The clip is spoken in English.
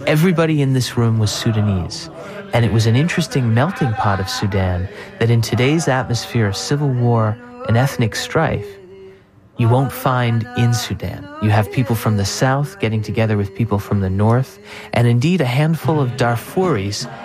Everybody in this room was Sudanese, and it was an interesting melting pot of Sudan that in today's atmosphere of civil war and ethnic strife, you won't find in Sudan. You have people from the south getting together with people from the north, and indeed a handful of Darfuris